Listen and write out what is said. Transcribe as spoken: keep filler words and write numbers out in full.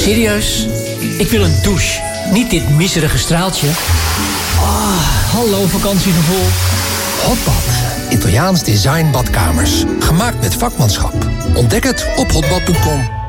Serieus? Ik wil een douche. Niet dit miserige straaltje. Ah, hallo vakantiegevoel. Hotbad. Italiaans design badkamers. Gemaakt met vakmanschap. Ontdek het op hotbad punt com.